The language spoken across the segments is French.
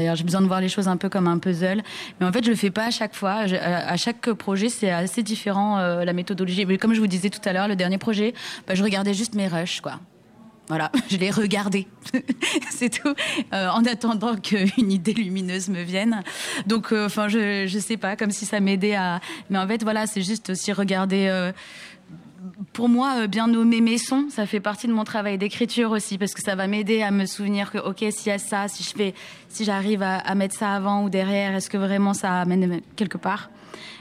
D'ailleurs, j'ai besoin de voir les choses un peu comme un puzzle. Mais en fait, je le fais pas à chaque fois. À chaque projet, c'est assez différent, la méthodologie. Mais comme je vous disais tout à l'heure, le dernier projet, je regardais juste mes rushs, quoi. Voilà, je les regardais. C'est tout. En attendant qu'une idée lumineuse me vienne. Donc, je sais pas, comme si ça m'aidait à... Mais en fait, voilà, c'est juste aussi regarder... Pour moi, bien nommer mes sons, ça fait partie de mon travail d'écriture aussi, parce que ça va m'aider à me souvenir que, ok, s'il y a ça, si j'arrive à mettre ça avant ou derrière, est-ce que vraiment ça amène quelque part?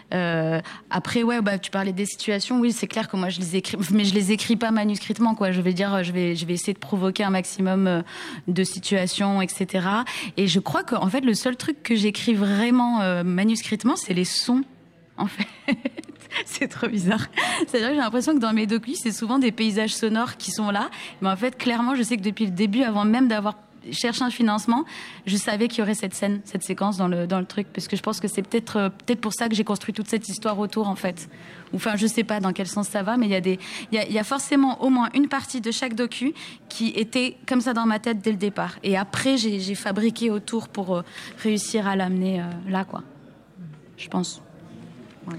Après, ouais, tu parlais des situations. Oui, c'est clair que moi je les écris, mais je les écris pas manuscritement, quoi. Je vais dire, je vais essayer de provoquer un maximum de situations, etc. Et je crois qu'en fait, le seul truc que j'écris vraiment manuscritement, c'est les sons, en fait. C'est trop bizarre. C'est-à-dire que j'ai l'impression que dans mes docus, c'est souvent des paysages sonores qui sont là. Mais en fait, clairement, je sais que depuis le début, avant même d'avoir cherché un financement, je savais qu'il y aurait cette scène, cette séquence dans le truc. Parce que je pense que c'est peut-être pour ça que j'ai construit toute cette histoire autour, en fait. Enfin, je sais pas dans quel sens ça va, mais il y a forcément au moins une partie de chaque docu qui était comme ça dans ma tête dès le départ. Et après, j'ai fabriqué autour pour réussir à l'amener là, quoi. Je pense. Ouais.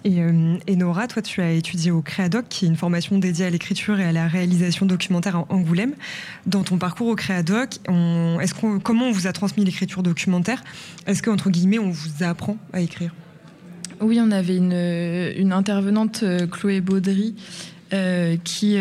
Et Nora, toi, tu as étudié au Créadoc, qui est une formation dédiée à l'écriture et à la réalisation documentaire à Angoulême. Dans ton parcours au Créadoc, comment on vous a transmis l'écriture documentaire? Est-ce qu'entre guillemets, on vous apprend à écrire? Oui, on avait une intervenante, Chloé Baudry, avec qui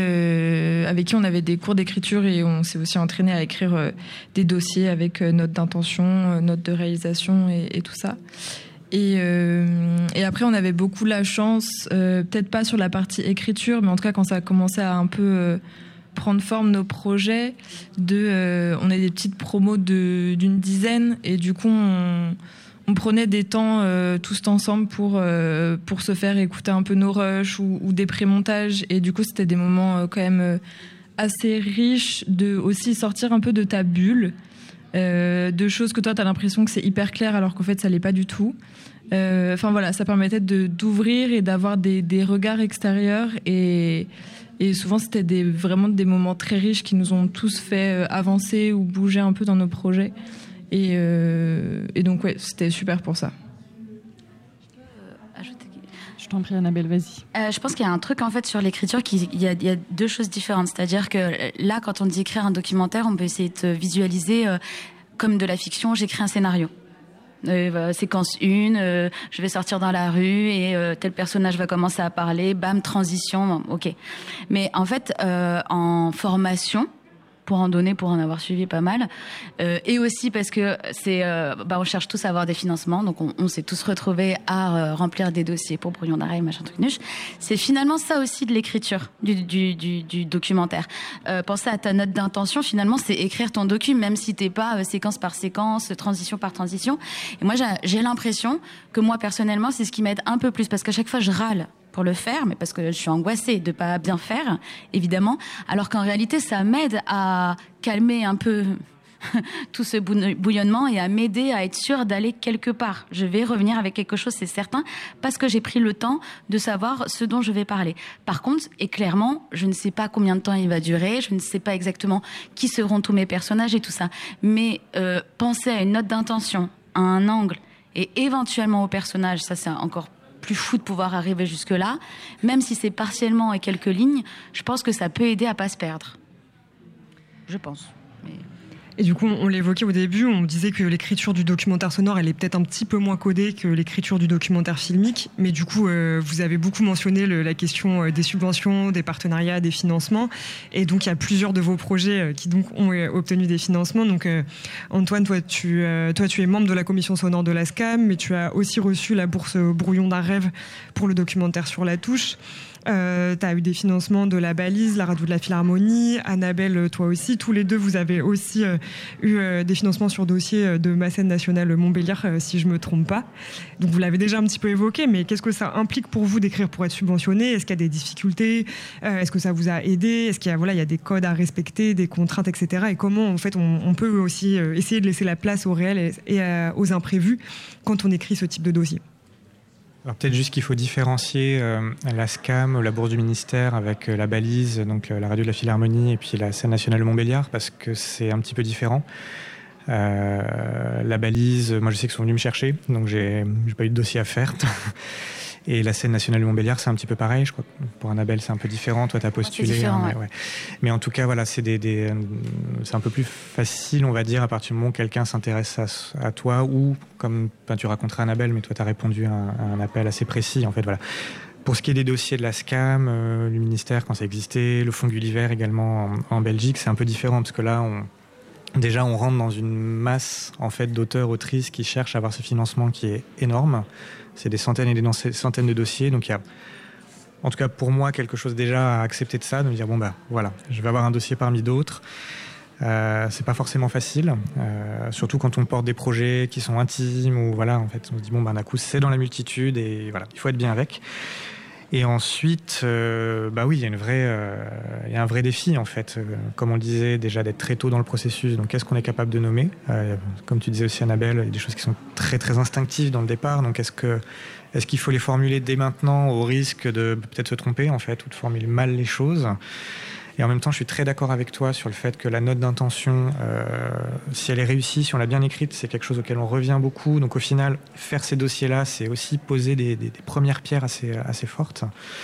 on avait des cours d'écriture, et on s'est aussi entraîné à écrire des dossiers avec notes d'intention, notes de réalisation et tout ça. Et après, on avait beaucoup la chance, peut-être pas sur la partie écriture, mais en tout cas quand ça a commencé à un peu prendre forme, nos projets, on a des petites promos d'une dizaine, et du coup on prenait des temps tous ensemble pour se faire écouter un peu nos rushs ou des pré-montages, et du coup c'était des moments quand même assez riches de aussi sortir un peu de ta bulle. De choses que toi t'as l'impression que c'est hyper clair alors qu'en fait ça l'est pas du tout. Voilà, ça permettait d'ouvrir et d'avoir des regards extérieurs, et souvent c'était vraiment des moments très riches qui nous ont tous fait avancer ou bouger un peu dans nos projets, et donc ouais, c'était super pour ça. Je t'en prie, Annabelle, vas-y. Je pense qu'il y a un truc en fait sur l'écriture, il y a deux choses différentes. C'est-à-dire que là, quand on dit écrire un documentaire, on peut essayer de visualiser comme de la fiction. J'écris un scénario. Séquence 1, je vais sortir dans la rue et tel personnage va commencer à parler, bam, transition, ok. Mais en fait, en formation, pour en avoir suivi pas mal, et aussi parce que on cherche tous à avoir des financements, donc on s'est tous retrouvés à remplir des dossiers pour Brouillon d'arrêt, machin truc nuche. C'est finalement ça aussi de l'écriture du documentaire. Penser à ta note d'intention, finalement, c'est écrire ton docu, même si t'es pas séquence par séquence, transition par transition. Et moi, j'ai l'impression que moi, personnellement, c'est ce qui m'aide un peu plus, parce qu'à chaque fois, je râle pour le faire, mais parce que je suis angoissée de pas bien faire, évidemment, alors qu'en réalité, ça m'aide à calmer un peu tout ce bouillonnement et à m'aider à être sûre d'aller quelque part. Je vais revenir avec quelque chose, c'est certain, parce que j'ai pris le temps de savoir ce dont je vais parler. Par contre, et clairement, je ne sais pas combien de temps il va durer, je ne sais pas exactement qui seront tous mes personnages et tout ça, mais penser à une note d'intention, à un angle, et éventuellement au personnage, ça c'est encore plus fou de pouvoir arriver jusque-là, même si c'est partiellement et quelques lignes, je pense que ça peut aider à pas se perdre. Je pense. Mais... Et du coup, on l'évoquait au début, on disait que l'écriture du documentaire sonore, elle est peut-être un petit peu moins codée que l'écriture du documentaire filmique, mais du coup, vous avez beaucoup mentionné la question des subventions, des partenariats, des financements, et donc il y a plusieurs de vos projets qui donc ont obtenu des financements. Donc Antoine, toi tu es membre de la commission sonore de la SCAM, mais tu as aussi reçu la bourse Brouillon d'un rêve pour le documentaire Sur la touche. Tu as eu des financements de la Balise, la radio de la Philharmonie, Annabelle, toi aussi. Tous les deux, vous avez aussi eu des financements sur dossier de ma scène nationale Montbéliard, si je ne me trompe pas. Donc vous l'avez déjà un petit peu évoqué, mais qu'est-ce que ça implique pour vous d'écrire pour être subventionné? Est-ce qu'il y a des difficultés? Est-ce que ça vous a aidé? Est-ce qu'il y a, il y a des codes à respecter, des contraintes, etc. Et comment, en fait, on peut aussi essayer de laisser la place au réel et aux imprévus quand on écrit ce type de dossier? Alors peut-être juste qu'il faut différencier la SCAM, la bourse du ministère, avec la Balise, donc la radio de la Philharmonie et puis la scène nationale de Montbéliard, parce que c'est un petit peu différent. La balise, moi je sais qu'ils sont venus me chercher, donc j'ai pas eu de dossier à faire. Et la scène nationale de Montbéliard, c'est un petit peu pareil. Je crois que pour Annabelle, c'est un peu différent. Toi, tu as postulé. C'est différent, ouais. Ouais. Mais en tout cas, voilà, c'est c'est un peu plus facile, on va dire, à partir du moment où quelqu'un s'intéresse à toi ou, comme tu raconteras Annabelle, mais toi, tu as répondu à un appel assez précis. En fait, voilà. Pour ce qui est des dossiers de la SCAM, du ministère, quand ça existait, le Fonds Gulliver également en Belgique, c'est un peu différent parce que là, on rentre dans une masse en fait, d'auteurs, autrices qui cherchent à avoir ce financement qui est énorme. C'est des centaines et des centaines de dossiers. Donc il y a, en tout cas pour moi, quelque chose déjà à accepter de ça, de me dire bon voilà, je vais avoir un dossier parmi d'autres. C'est pas forcément facile, surtout quand on porte des projets qui sont intimes ou voilà, en fait, on se dit d'un coup c'est dans la multitude et voilà, il faut être bien avec. Et ensuite, oui, il y a un vrai défi en fait, comme on le disait déjà d'être très tôt dans le processus. Donc, qu'est-ce qu'on est capable de nommer comme tu disais aussi Annabelle, il y a des choses qui sont très très instinctives dans le départ. Donc, est-ce qu'il faut les formuler dès maintenant au risque de peut-être se tromper en fait ou de formuler mal les choses? Et en même temps, je suis très d'accord avec toi sur le fait que la note d'intention, si elle est réussie, si on l'a bien écrite, c'est quelque chose auquel on revient beaucoup. Donc au final, faire ces dossiers-là, c'est aussi poser des premières pierres assez fortes.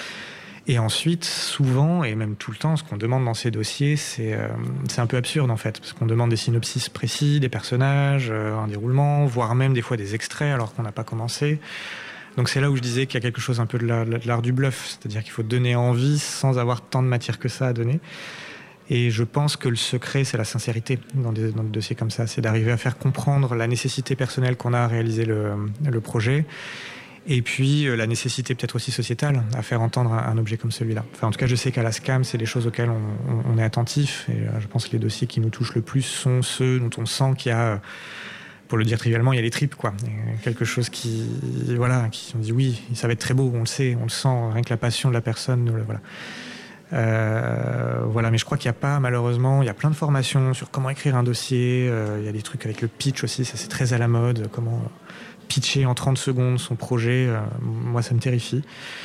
Et ensuite, souvent, et même tout le temps, ce qu'on demande dans ces dossiers, c'est un peu absurde en fait, parce qu'on demande des synopsis précis, des personnages, un déroulement, voire même des fois des extraits alors qu'on n'a pas commencé. Donc c'est là où je disais qu'il y a quelque chose un peu de l'art du bluff, c'est-à-dire qu'il faut donner envie sans avoir tant de matière que ça à donner. Et je pense que le secret, c'est la sincérité dans des dossiers comme ça, c'est d'arriver à faire comprendre la nécessité personnelle qu'on a à réaliser le projet, et puis la nécessité peut-être aussi sociétale à faire entendre un objet comme celui-là. Enfin, en tout cas, je sais qu'à la SCAM, c'est des choses auxquelles on est attentif, et je pense que les dossiers qui nous touchent le plus sont ceux dont on sent qu'il y a... Pour le dire trivialement, il y a les tripes, quoi. Quelque chose qui on dit oui, ça va être très beau, on le sait, on le sent, rien que la passion de la personne, voilà. Mais je crois qu'il n'y a pas, malheureusement, il y a plein de formations sur comment écrire un dossier, il y a des trucs avec le pitch aussi, ça c'est très à la mode, comment pitcher en 30 secondes son projet, moi ça me terrifie.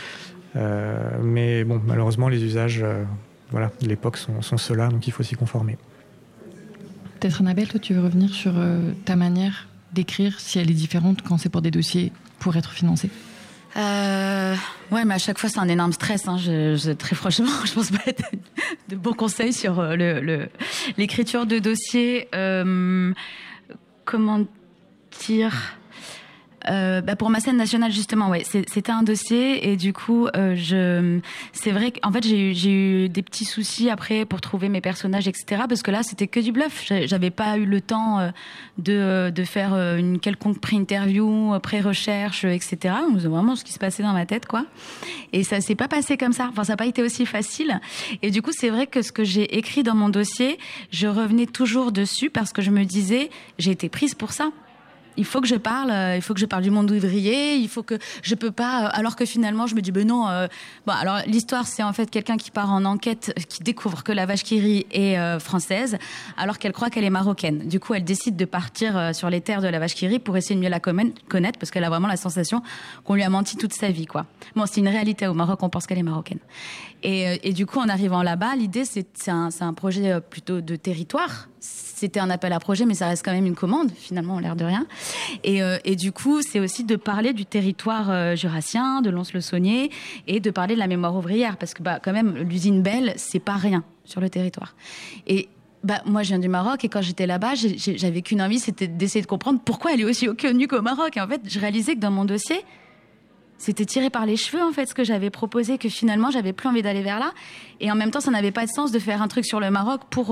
Mais bon, malheureusement, les usages, de l'époque sont ceux-là, donc il faut s'y conformer. Peut-être Annabelle, toi tu veux revenir sur ta manière d'écrire, si elle est différente quand c'est pour des dossiers pour être financés? Ouais, mais à chaque fois c'est un énorme stress. Très franchement, je pense pas être de bons conseils sur l'écriture de dossiers. Comment dire? Pour ma scène nationale justement, ouais, c'était un dossier et du coup, c'est vrai qu'en fait j'ai eu des petits soucis après pour trouver mes personnages, etc. Parce que là, c'était que du bluff. J'avais pas eu le temps de faire une quelconque pré-interview, pré-recherche, etc. C'est vraiment ce qui se passait dans ma tête, quoi. Et ça s'est pas passé comme ça. Enfin, ça n'a pas été aussi facile. Et du coup, c'est vrai que ce que j'ai écrit dans mon dossier, je revenais toujours dessus parce que je me disais, j'ai été prise pour ça. Il faut que je parle du monde ouvrier, il faut que je peux pas, alors que finalement je me dis non. Alors l'histoire c'est en fait quelqu'un qui part en enquête, qui découvre que la vache qui rit est française, alors qu'elle croit qu'elle est marocaine. Du coup elle décide de partir sur les terres de la vache qui rit pour essayer de mieux la connaître, parce qu'elle a vraiment la sensation qu'on lui a menti toute sa vie, quoi. Bon, c'est une réalité au Maroc, on pense qu'elle est marocaine. Et du coup en arrivant là-bas, l'idée c'est un projet plutôt de territoire. C'était un appel à projet, mais ça reste quand même une commande, finalement, en l'air de rien. Et du coup, c'est aussi de parler du territoire jurassien, de Lons-le-Saunier, et de parler de la mémoire ouvrière, parce que quand même, l'usine Belle, c'est pas rien sur le territoire. Et moi, je viens du Maroc, et quand j'étais là-bas, j'avais qu'une envie, c'était d'essayer de comprendre pourquoi elle est aussi connue qu'au Maroc. Et en fait, je réalisais que dans mon dossier, c'était tiré par les cheveux, en fait, ce que j'avais proposé, que finalement, j'avais plus envie d'aller vers là. Et en même temps, ça n'avait pas de sens de faire un truc sur le Maroc pour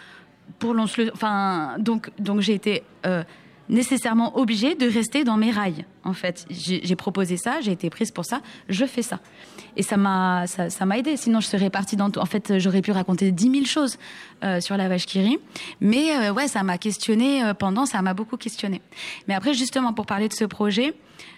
donc j'ai été nécessairement obligée de rester dans mes rails, en fait. J'ai proposé ça, j'ai été prise pour ça, je fais ça. Et ça m'a aidée, sinon je serais partie dans tout. En fait, j'aurais pu raconter 10 000 choses sur la vache qui rit, mais ça m'a questionnée ça m'a beaucoup questionnée. Mais après, justement, pour parler de ce projet,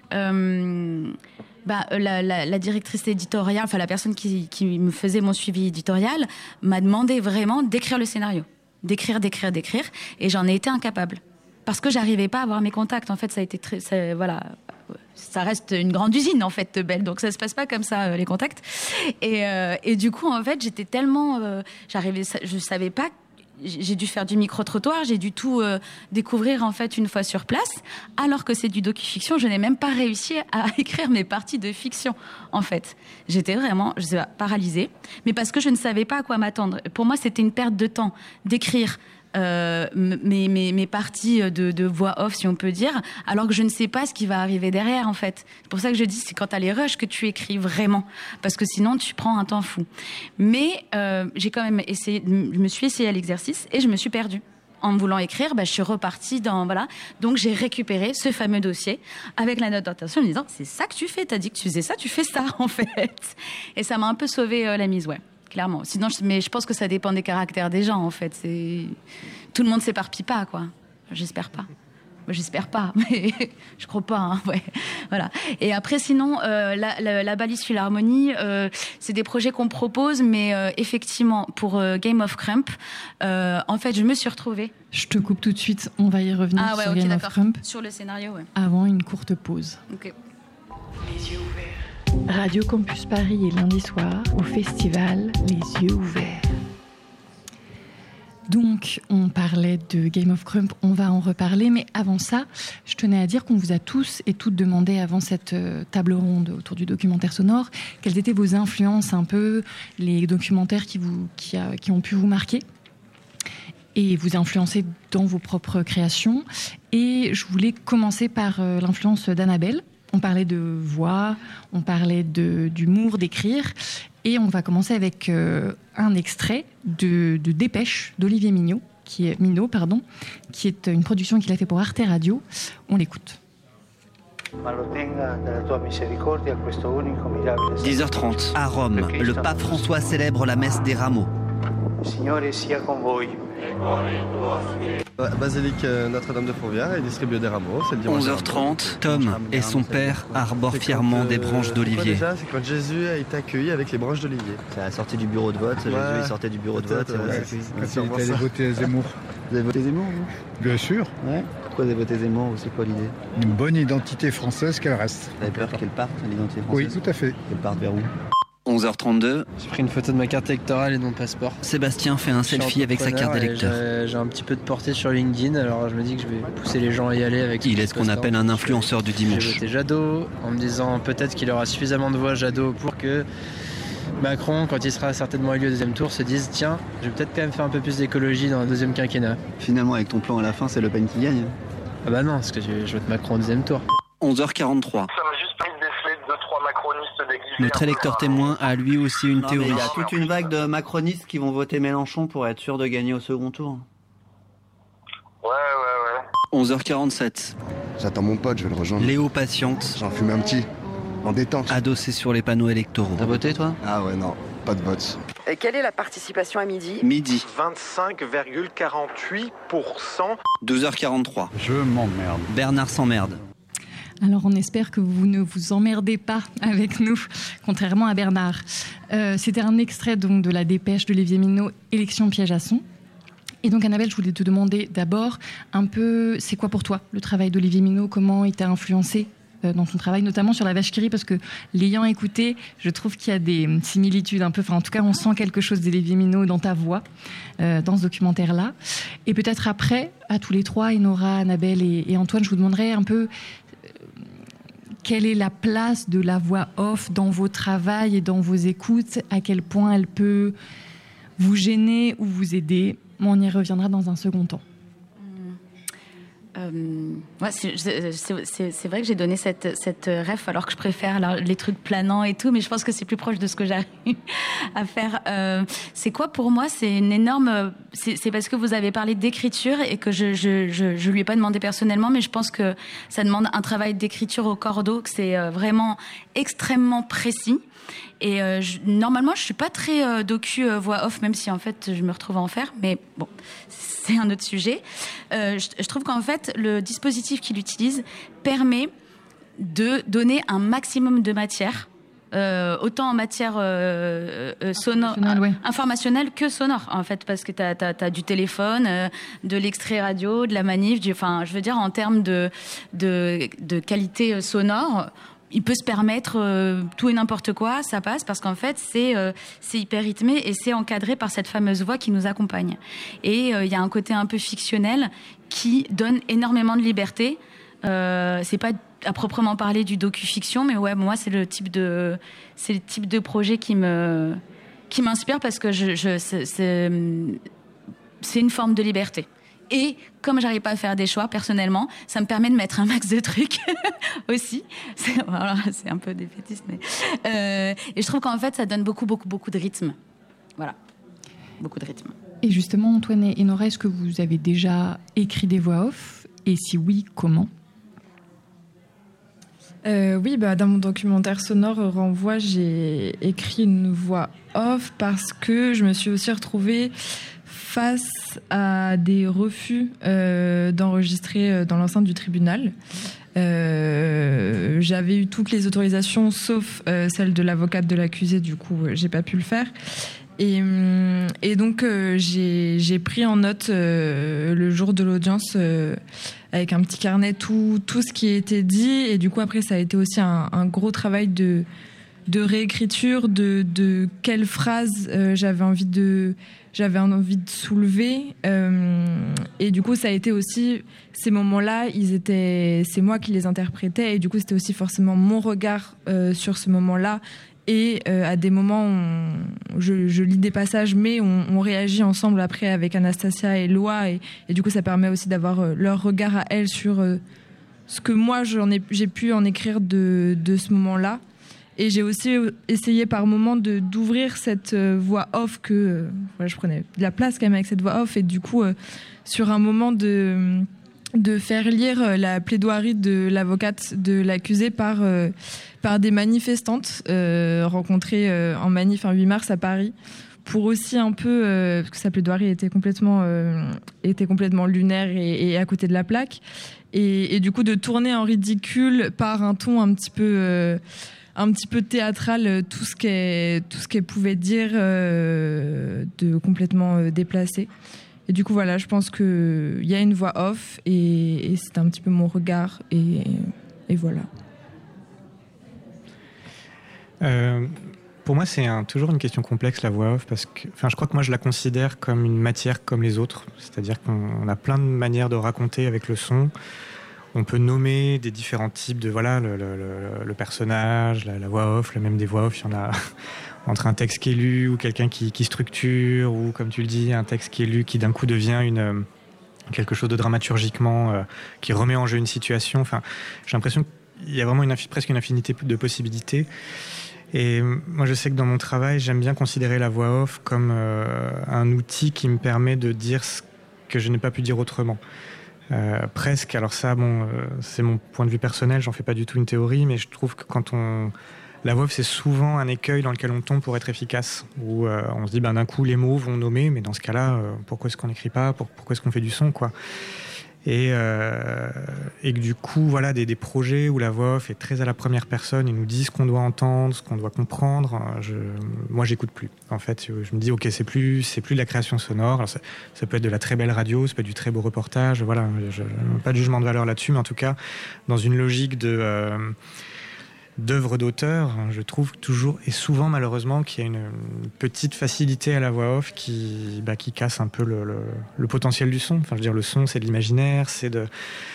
la directrice éditoriale, enfin la personne qui me faisait mon suivi éditorial, m'a demandé vraiment d'écrire le scénario. D'écrire, et j'en ai été incapable. Parce que j'arrivais pas à avoir mes contacts. En fait, ça a été ça reste une grande usine, en fait, Belle. Donc, ça se passe pas comme ça, les contacts. Et du coup, en fait, j'étais tellement... je savais pas j'ai dû faire du micro-trottoir, j'ai dû tout découvrir en fait une fois sur place, alors que c'est du docu-fiction, je n'ai même pas réussi à écrire mes parties de fiction en fait. J'étais vraiment, je sais pas, paralysée, mais parce que je ne savais pas à quoi m'attendre. Pour moi, c'était une perte de temps d'écrire mes parties de voix off, si on peut dire, alors que je ne sais pas ce qui va arriver derrière, en fait. C'est pour ça que je dis, c'est quand t'as les rushs que tu écris vraiment, parce que sinon tu prends un temps fou. Mais j'ai quand même essayé, je me suis essayée à l'exercice et je me suis perdue. En voulant écrire, je suis repartie dans, voilà. Donc, j'ai récupéré ce fameux dossier avec la note d'intention en me disant, c'est ça que tu fais, t'as dit que tu faisais ça, tu fais ça, en fait. Et ça m'a un peu sauvé la mise, ouais. Clairement. Sinon, mais je pense que ça dépend des caractères des gens, en fait. Tout le monde s'éparpille pas, quoi. J'espère pas. J'espère pas, mais je crois pas. Hein, ouais. Voilà. Et après, sinon, la Balise Philharmonie, c'est des projets qu'on propose, mais effectivement, pour Game of Crump, en fait, je me suis retrouvée. Je te coupe tout de suite. On va y revenir sur Game of Crump. Sur le scénario, ouais. Avant une courte pause. Ok. Les yeux ouverts. Radio Campus Paris est lundi soir au festival Les Yeux Ouverts. Donc, on parlait de Game of Crump, on va en reparler, mais avant ça, je tenais à dire qu'on vous a tous et toutes demandé avant cette table ronde autour du documentaire sonore, quelles étaient vos influences un peu, les documentaires qui ont pu vous marquer et vous influencer dans vos propres créations. Et je voulais commencer par l'influence d'Annabelle. On parlait de voix, on parlait d'humour, d'écrire. Et on va commencer avec un extrait de Dépêche d'Olivier Minot, qui est une production qu'il a fait pour Arte Radio. On l'écoute. 10h30, à Rome, le pape François célèbre la messe des rameaux. Basilique Notre-Dame de Fourvière et distribue des rameaux. 11h30, Tom et son père arborent fièrement des branches d'olivier. Déjà, c'est quand Jésus a été accueilli avec les branches d'olivier. C'est à la sortie du bureau de vote, Jésus il sortait du bureau de vote. Quand il allait voter Zemmour. Vous avez voté Zemmour, vous ? Bien sûr. Ouais. Pourquoi vous avez voté Zemmour ? C'est quoi l'idée ? Une bonne identité française qu'elle reste. Vous avez peur qu'elle parte, l'identité française ? Oui, tout à fait. Qu'elle parte vers où ? 11h32. J'ai pris une photo de ma carte électorale et de mon passeport. Sébastien fait un selfie avec sa carte d'électeur. J'ai un petit peu de portée sur LinkedIn, alors je me dis que je vais pousser les gens à y aller avec. Il est ce qu'on appelle un influenceur du dimanche. J'ai voté Jadot en me disant peut-être qu'il aura suffisamment de voix Jadot pour que Macron, quand il sera certainement élu au deuxième tour, se dise tiens, je vais peut-être quand même faire un peu plus d'écologie dans le deuxième quinquennat. Finalement, avec ton plan à la fin, c'est Le Pen qui gagne. Ah bah non, parce que je vote Macron au deuxième tour. 11h43. Notre électeur témoin a lui aussi une théorie. Il y a toute une vague de macronistes qui vont voter Mélenchon pour être sûr de gagner au second tour. Ouais. 11h47. J'attends mon pote, je vais le rejoindre. Léo patiente. J'en fume un petit, en détente. Adossé sur les panneaux électoraux. T'as voté toi ? Ah ouais, non, pas de vote. Et quelle est la participation à midi ? Midi. 25,48%. 12h43. Je m'emmerde. Bernard s'emmerde. Alors on espère que vous ne vous emmerdez pas avec nous, contrairement à Bernard. C'était un extrait donc de la dépêche d'Olivier Minot, Élection piège à son. Et donc Annabelle, je voulais te demander d'abord un peu, c'est quoi pour toi le travail d'Olivier Minot ? Comment il t'a influencé dans ton travail, notamment sur la vache qui rit, parce que l'ayant écouté, je trouve qu'il y a des similitudes un peu, enfin en tout cas on sent quelque chose d'Olivier Minot dans ta voix, dans ce documentaire-là. Et peut-être après, à tous les trois, Enora, Annabelle et Antoine, je vous demanderai un peu quelle est la place de la voix off dans vos travails et dans vos écoutes, à quel point elle peut vous gêner ou vous aider. On y reviendra dans un second temps. Ouais, c'est vrai que j'ai donné cette ref alors que je préfère les trucs planants et tout, mais je pense que c'est plus proche de ce que j'arrive à faire. C'est quoi pour moi ? C'est une énorme. C'est parce que vous avez parlé d'écriture et que je lui ai pas demandé personnellement, mais je pense que ça demande un travail d'écriture au cordeau, que c'est vraiment extrêmement précis. Et normalement, je suis pas très docu voix off, même si en fait je me retrouve à en faire. Mais bon, c'est un autre sujet. Je trouve qu'en fait, le dispositif qu'il utilise permet de donner un maximum de matière, autant en matière sonore, informationnelle que sonore, en fait, parce que t'as du téléphone, de l'extrait radio, de la manif, enfin, je veux dire, en termes de qualité sonore. il peut se permettre tout et n'importe quoi, ça passe, parce qu'en fait, c'est hyper rythmé et c'est encadré par cette fameuse voix qui nous accompagne. Et il y a un côté un peu fictionnel qui donne énormément de liberté. C'est pas à proprement parler du docu-fiction, mais ouais, moi, c'est le type de projet qui m'inspire parce que c'est une forme de liberté. Et comme j'arrive pas à faire des choix personnellement, ça me permet de mettre un max de trucs aussi. C'est un peu défaitiste, mais et je trouve qu'en fait ça donne beaucoup de rythme. Voilà, beaucoup de rythme. Et justement, Antoine et Nora, est-ce que vous avez déjà écrit des voix off ? Et si oui, comment ? Oui, dans mon documentaire sonore Renvoi, j'ai écrit une voix off parce que je me suis aussi retrouvée face à des refus d'enregistrer dans l'enceinte du tribunal. J'avais eu toutes les autorisations sauf celle de l'avocate de l'accusé, du coup j'ai pas pu le faire. Et donc j'ai pris en note le jour de l'audience avec un petit carnet tout ce qui a été dit, et du coup après ça a été aussi un gros travail de réécriture de quelles phrases j'avais envie de soulever, et du coup ça a été aussi ces moments-là, c'est moi qui les interprétais, et du coup c'était aussi forcément mon regard sur ce moment-là. Et à des moments, je lis des passages, mais on réagit ensemble après avec Anastasia et Loa, et du coup ça permet aussi d'avoir leur regard à elles sur ce que moi j'ai pu en écrire de ce moment-là. Et j'ai aussi essayé par moments d'ouvrir cette voix off que je prenais de la place quand même avec cette voix off, et du coup sur un moment de faire lire la plaidoirie de l'avocate de l'accusé par des manifestantes rencontrées en manif un 8 mars à Paris, pour aussi un peu parce que sa plaidoirie était complètement lunaire et à côté de la plaque, et du coup de tourner en ridicule par un ton un petit peu théâtral tout ce qu'elle pouvait dire de complètement déplacé. Et du coup voilà, je pense qu'il y a une voix off et c'est un petit peu mon regard, et voilà. Pour moi, c'est toujours une question complexe, la voix off, parce que je crois que moi je la considère comme une matière comme les autres, c'est-à-dire qu'on a plein de manières de raconter avec le son. On peut nommer des différents types de le personnage, la voix off, même des voix off, il y en a entre un texte qui est lu ou quelqu'un qui structure, ou comme tu le dis, un texte qui est lu qui d'un coup devient quelque chose de dramaturgiquement qui remet en jeu une situation. Enfin, j'ai l'impression qu'il y a vraiment presque une infinité de possibilités. Et moi, je sais que dans mon travail, j'aime bien considérer la voix off comme un outil qui me permet de dire ce que je n'ai pas pu dire autrement. Presque, alors ça, c'est mon point de vue personnel, j'en fais pas du tout une théorie, mais je trouve que la voix off, c'est souvent un écueil dans lequel on tombe pour être efficace, où on se dit, d'un coup, les mots vont nommer, mais dans ce cas-là, pourquoi est-ce qu'on n'écrit pas, pourquoi est-ce qu'on fait du son, quoi. Et que du coup, voilà, des projets où la voix off est très à la première personne, ils nous disent ce qu'on doit entendre, ce qu'on doit comprendre. Moi, j'écoute plus. En fait, je me dis, ok, c'est plus de la création sonore. Alors, ça peut être de la très belle radio, ça peut être du très beau reportage. Voilà, pas de jugement de valeur là-dessus, mais en tout cas, dans une logique d'œuvres d'auteur, je trouve toujours et souvent malheureusement qu'il y a une petite facilité à la voix off qui casse un peu le potentiel du son. Enfin, je veux dire, le son, c'est de l'imaginaire, c'est de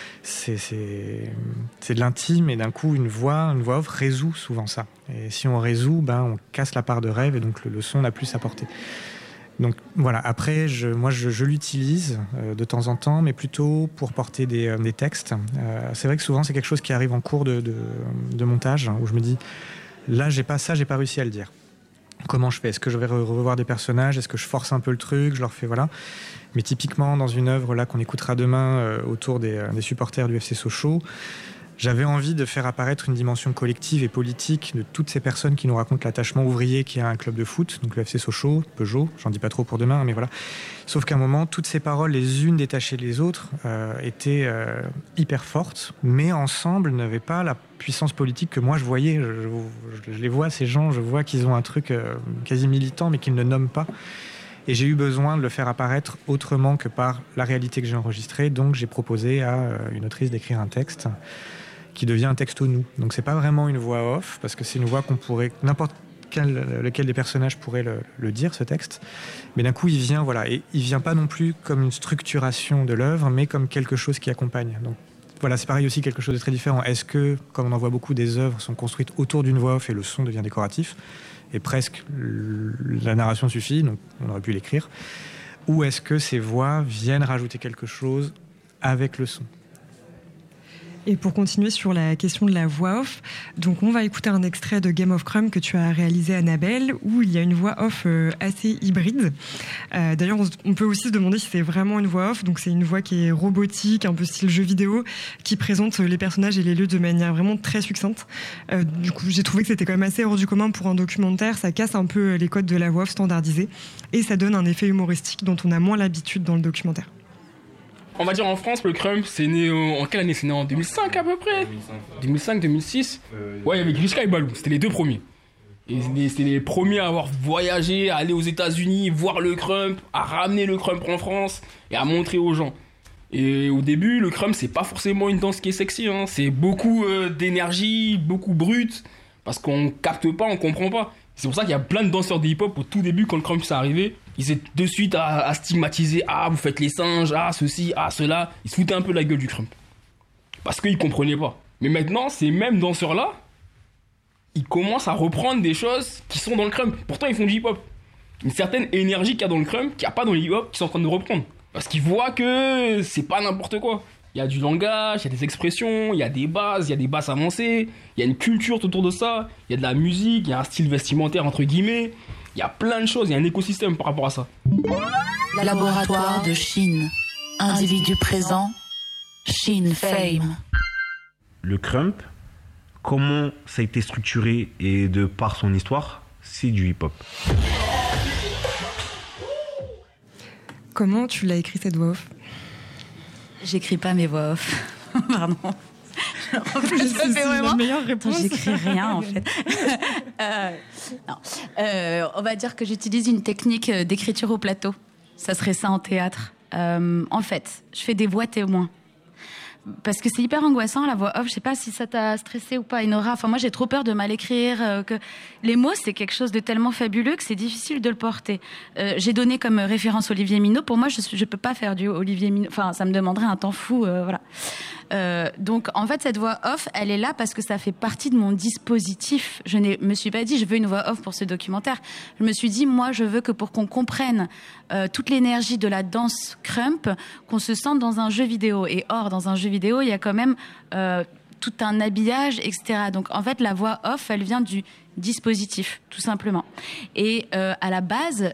l'intime, et d'un coup une voix off résout souvent ça. Et si on résout, on casse la part de rêve, et donc le son n'a plus sa portée. Donc voilà, après, je l'utilise de temps en temps, mais plutôt pour porter des textes. C'est vrai que souvent, c'est quelque chose qui arrive en cours de montage, où je me dis, là, j'ai pas réussi à le dire. Comment je fais ? Est-ce que je vais revoir des personnages ? Est-ce que je force un peu le truc ? Je leur fais, voilà. Mais typiquement, dans une œuvre là qu'on écoutera demain autour des supporters du FC Sochaux, j'avais envie de faire apparaître une dimension collective et politique de toutes ces personnes qui nous racontent l'attachement ouvrier qu'il y a à un club de foot, donc le FC Sochaux, Peugeot, j'en dis pas trop pour demain, mais voilà. Sauf qu'à un moment, toutes ces paroles, les unes détachées des autres, étaient hyper fortes, mais ensemble n'avaient pas la puissance politique que moi je voyais. Je les vois, ces gens, je vois qu'ils ont un truc quasi militant, mais qu'ils ne nomment pas. Et j'ai eu besoin de le faire apparaître autrement que par la réalité que j'ai enregistrée, donc j'ai proposé à une autrice d'écrire un texte qui devient un texte nous. Donc c'est pas vraiment une voix off, parce que c'est une voix qu'on pourrait, lequel des personnages pourrait le dire, ce texte. Mais d'un coup, il vient, voilà, et il vient pas non plus comme une structuration de l'œuvre, mais comme quelque chose qui accompagne. Donc voilà, c'est pareil aussi, quelque chose de très différent. Est-ce que, comme on en voit beaucoup, des œuvres sont construites autour d'une voix off et le son devient décoratif, et presque la narration suffit, donc on aurait pu l'écrire, ou est-ce que ces voix viennent rajouter quelque chose avec le son? Et pour continuer sur la question de la voix off, donc on va écouter un extrait de Game of Crumb que tu as réalisé, Annabelle, où il y a une voix off assez hybride. D'ailleurs, on peut aussi se demander si c'est vraiment une voix off. Donc c'est une voix qui est robotique, un peu style jeu vidéo, qui présente les personnages et les lieux de manière vraiment très succincte. Du coup, j'ai trouvé que c'était quand même assez hors du commun pour un documentaire. Ça casse un peu les codes de la voix off standardisée et ça donne un effet humoristique dont on a moins l'habitude dans le documentaire. On va dire en France, le Crump, c'est né en quelle année? C'est né en 2005 à peu près 2005, 2006. Ouais, il y avait Grishka et Balou, c'était les deux premiers. Et c'était les premiers à avoir voyagé, à aller aux États-Unis, voir le Crump, à ramener le Crump en France et à montrer aux gens. Et au début, le Crump, c'est pas forcément une danse qui est sexy, hein. C'est beaucoup d'énergie, beaucoup brut, parce qu'on capte pas, on comprend pas. C'est pour ça qu'il y a plein de danseurs de hip-hop au tout début, quand le Crump s'est arrivé, ils étaient de suite à stigmatiser. Ah, vous faites les singes, ah, ceci, ah, cela. Ils se foutaient un peu la gueule du Crump. Parce qu'ils comprenaient pas. Mais maintenant, ces mêmes danseurs-là, ils commencent à reprendre des choses qui sont dans le Crump. Pourtant, ils font du hip-hop. Une certaine énergie qu'il y a dans le Crump, qu'il n'y a pas dans le hip-hop, qu'ils sont en train de reprendre. Parce qu'ils voient que c'est pas n'importe quoi. Il y a du langage, il y a des expressions, il y a des bases avancées, il y a une culture autour de ça, il y a de la musique, il y a un style vestimentaire entre guillemets, il y a plein de choses, il y a un écosystème par rapport à ça. Laboratoire de Chine. Individu présent. Chine Fame. Le Crump, comment ça a été structuré et de par son histoire, c'est du hip-hop. Comment tu l'as écrit cette voix off? J'écris pas mes voix off. Pardon. C'est la meilleure réponse. J'écris rien en fait. Non. On va dire que j'utilise une technique d'écriture au plateau. Ça serait ça en théâtre. En fait, je fais des voix témoins. Parce que c'est hyper angoissant la voix off. Je sais pas si ça t'a stressé ou pas, Inora. Enfin, moi, j'ai trop peur de mal écrire. Que les mots, c'est quelque chose de tellement fabuleux que c'est difficile de le porter. J'ai donné comme référence Olivier Minot. Pour moi, je peux pas faire du Olivier Minot. Enfin, ça me demanderait un temps fou. Voilà. Donc, en fait, cette voix off, elle est là parce que ça fait partie de mon dispositif. Je ne me suis pas dit, je veux une voix off pour ce documentaire. Je me suis dit, moi, je veux que pour qu'on comprenne toute l'énergie de la danse Crump, qu'on se sente dans un jeu vidéo. Et or, dans un jeu vidéo, il y a quand même tout un habillage, etc. Donc, en fait, la voix off, elle vient du dispositif, tout simplement. Et à la base,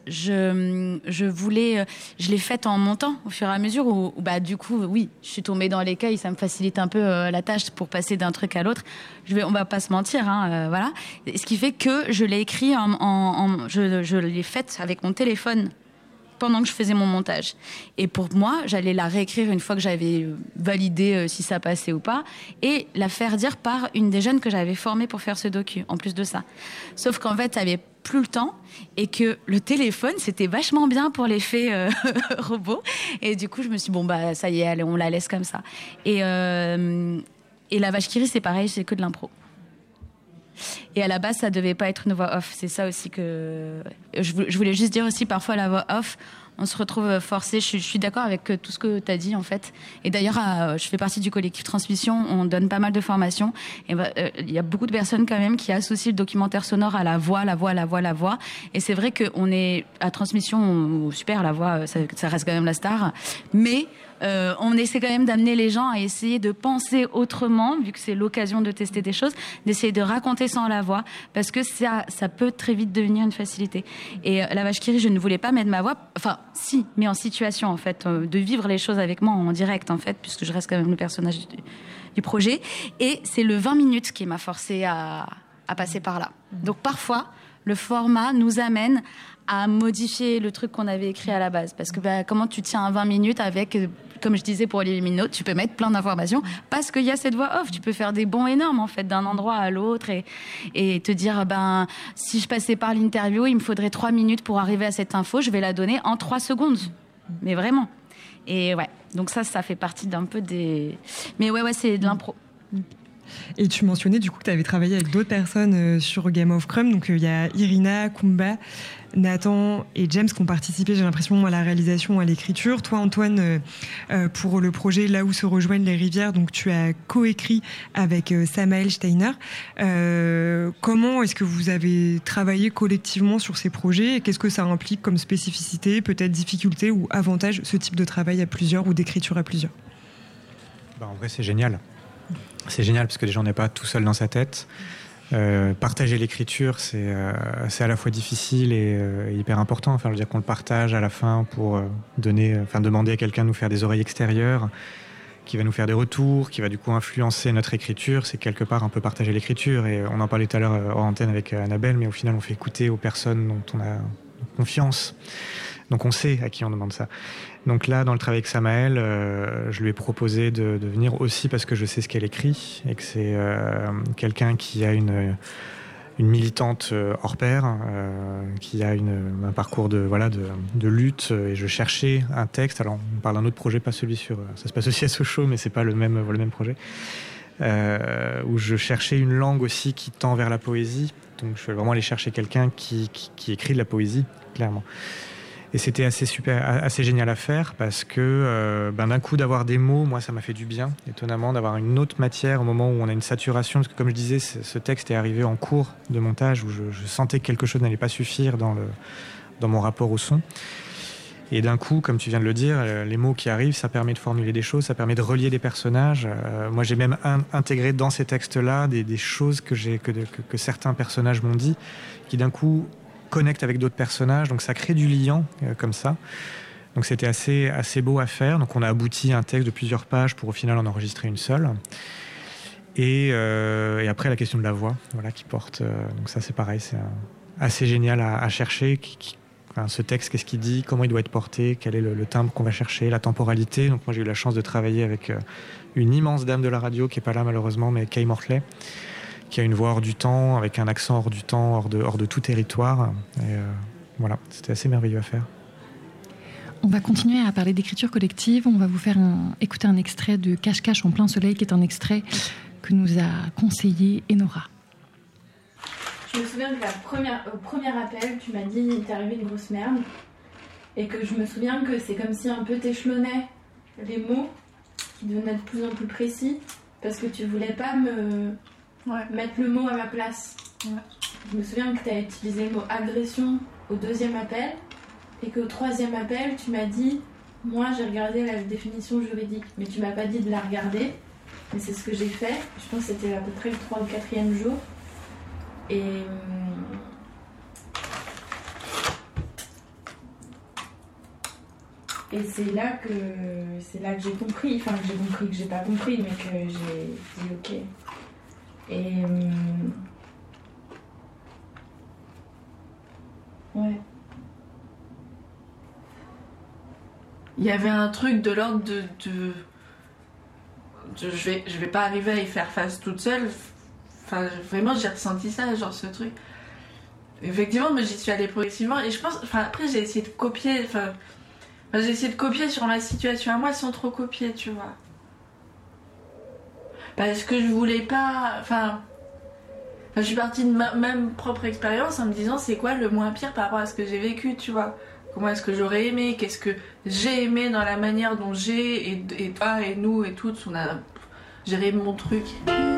je l'ai faite en montant au fur et à mesure où bah, du coup, oui, je suis tombée dans l'écueil, ça me facilite un peu la tâche pour passer d'un truc à l'autre. On va pas se mentir, hein, voilà. Ce qui fait que je l'ai écrit je l'ai faite avec mon téléphone pendant que je faisais mon montage. Et pour moi, j'allais la réécrire une fois que j'avais validé si ça passait ou pas, et la faire dire par une des jeunes que j'avais formée pour faire ce docu, en plus de ça. Sauf qu'en fait, j'avais plus le temps, et que le téléphone, c'était vachement bien pour l'effet robot. Et du coup, je me suis dit, bon, bah, ça y est, allez, on la laisse comme ça. Et La Vache qui rit, c'est pareil, c'est que de l'impro. Et à la base, ça devait pas être une voix off. C'est ça aussi que je voulais juste dire aussi. Parfois, la voix off, on se retrouve forcé. Je suis d'accord avec tout ce que tu as dit en fait. Et d'ailleurs, je fais partie du collectif Transmission. On donne pas mal de formations. Et il y a beaucoup de personnes quand même qui associent le documentaire sonore à la voix. Et c'est vrai qu'on est à Transmission, super, la voix, ça reste quand même la star. Mais on essaie quand même d'amener les gens à essayer de penser autrement, vu que c'est l'occasion de tester des choses, d'essayer de raconter sans la voix, parce que ça peut très vite devenir une facilité. Et La Vache qui rit, je ne voulais pas mettre ma voix, enfin si, mais en situation en fait, de vivre les choses avec moi en direct en fait, puisque je reste quand même le personnage du projet. Et c'est le 20 minutes qui m'a forcé à passer par là. Donc parfois, le format nous amène à modifier le truc qu'on avait écrit à la base. Parce que comment tu tiens à 20 minutes avec, comme je disais pour Olivier Minot, tu peux mettre plein d'informations parce qu'il y a cette voix off. Tu peux faire des bonds énormes, en fait, d'un endroit à l'autre et te dire, si je passais par l'interview, il me faudrait 3 minutes pour arriver à cette info, je vais la donner en 3 secondes. Mais vraiment. Et ouais, donc ça fait partie d'un peu des... Mais ouais, c'est de l'impro. Et tu mentionnais du coup que tu avais travaillé avec d'autres personnes sur Game of Crumb. Donc il y a Irina, Kumba, Nathan et James qui ont participé, j'ai l'impression, à la réalisation, à l'écriture. Toi, Antoine, pour le projet Là où se rejoignent les rivières, donc tu as coécrit avec Samael Steiner. Comment est-ce que vous avez travaillé collectivement sur ces projets et qu'est-ce que ça implique comme spécificité, peut-être difficulté ou avantage, ce type de travail à plusieurs ou d'écriture à plusieurs? En vrai, c'est génial. C'est génial parce que déjà, on n'est pas tout seul dans sa tête. Partager l'écriture, c'est à la fois difficile et hyper important. Enfin, je veux dire qu'on le partage à la fin pour demander à quelqu'un de nous faire des oreilles extérieures, qui va nous faire des retours, qui va du coup influencer notre écriture. C'est quelque part un peu partager l'écriture. Et on en parlait tout à l'heure hors antenne avec Annabelle, mais au final, on fait écouter aux personnes dont on a confiance. Donc on sait à qui on demande ça. Donc là, dans le travail avec Samael, je lui ai proposé de venir aussi parce que je sais ce qu'elle écrit et que c'est quelqu'un qui a une militante hors pair, qui a un parcours de lutte. Et je cherchais un texte. Alors on parle d'un autre projet, pas celui sur... Ça se passe aussi à Sochaux, mais c'est pas le même projet. Où je cherchais une langue aussi qui tend vers la poésie. Donc je suis vraiment allé chercher quelqu'un qui écrit de la poésie, clairement. Et c'était assez génial à faire parce que d'un coup d'avoir des mots, moi ça m'a fait du bien, étonnamment, d'avoir une autre matière au moment où on a une saturation. Parce que comme je disais, ce texte est arrivé en cours de montage où je sentais que quelque chose n'allait pas suffire dans mon rapport au son. Et d'un coup, comme tu viens de le dire, les mots qui arrivent, ça permet de formuler des choses, ça permet de relier des personnages. Moi j'ai même intégré dans ces textes-là des choses que certains personnages m'ont dit, qui d'un coup connecte avec d'autres personnages, donc ça crée du lien comme ça. Donc c'était assez beau à faire. Donc on a abouti à un texte de plusieurs pages pour au final en enregistrer une seule. Et après la question de la voix, qui porte. Donc ça c'est pareil, c'est assez génial à chercher. Ce texte, qu'est-ce qu'il dit, comment il doit être porté, quel est le timbre qu'on va chercher, la temporalité. Donc moi j'ai eu la chance de travailler avec une immense dame de la radio qui est pas là malheureusement, mais Kay Mortley, qui a une voix hors du temps, avec un accent hors du temps, hors de tout territoire. Et voilà, c'était assez merveilleux à faire. On va continuer à parler d'écriture collective. On va vous faire écouter un extrait de Cache-Cache en plein soleil, qui est un extrait que nous a conseillé Enora. Je me souviens que au premier appel, tu m'as dit « t'es arrivé une grosse merde ». Et que je me souviens que c'est comme si un peu t'échelonnais les mots, qui devenaient de plus en plus précis, parce que tu voulais pas mettre le mot à ma place. Ouais. Je me souviens que tu as utilisé le mot agression au deuxième appel et qu'au troisième appel, tu m'as dit « moi, j'ai regardé la définition juridique ». Mais tu m'as pas dit de la regarder, mais c'est ce que j'ai fait. Je pense que c'était à peu près le 3 ou 4e jour. Et c'est là que j'ai compris, que j'ai pas compris, mais que j'ai dit ok. Et ouais. Il y avait un truc de l'ordre de je vais pas arriver à y faire face toute seule. Enfin, vraiment, j'ai ressenti ça, genre ce truc. Effectivement, mais j'y suis allée progressivement et je pense. Enfin, après, j'ai essayé de copier. J'ai essayé de copier sur ma situation à moi sans trop copier, tu vois. Parce que je voulais pas. Je suis partie de ma même propre expérience en me disant c'est quoi le moins pire par rapport à ce que j'ai vécu, tu vois. Comment est-ce que j'aurais aimé, qu'est-ce que j'ai aimé dans la manière dont j'ai et toi et nous et toutes on a géré mon truc.